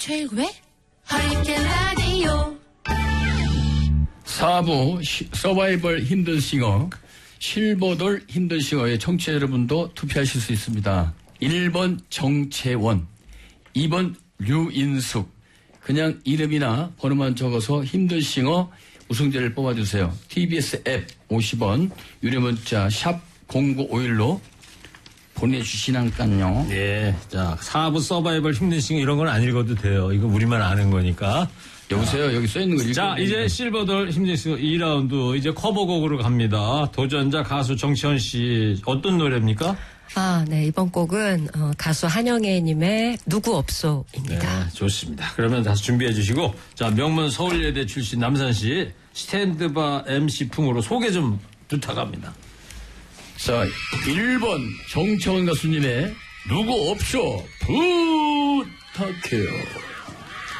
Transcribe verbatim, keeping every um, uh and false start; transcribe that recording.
최일구의 허리케인 라디오. 사 부 서바이벌 힘든싱어 실버돌 힘든싱어의 청취자 여러분도 투표하실 수 있습니다. 일 번 정채원, 이 번 류인숙. 그냥 이름이나 번호만 적어서 힘든싱어 우승자를 뽑아주세요. 티비에스 앱 오십 원, 유료 문자 샵 공구오일로 보내주시라니까요. 네. 자, 사 부 서바이벌 힘든싱어 이런 건 안 읽어도 돼요. 이거 우리만 아는 거니까. 여보세요. 여기 써있는 거 읽어. 자, 이제 실버돌 힘든싱어 이 라운드 이제 커버곡으로 갑니다. 도전자 가수 정치현 씨 어떤 노래입니까? 아, 네. 이번 곡은 어, 가수 한영애님의 누구 없소입니다. 네, 좋습니다. 그러면 다시 준비해 주시고, 자, 명문 서울예대 출신 남산 씨 스탠드바 엠씨 풍으로 소개 좀 부탁합니다. 자, 일 번 정채원 가수님의 누구 없쇼 부탁해요.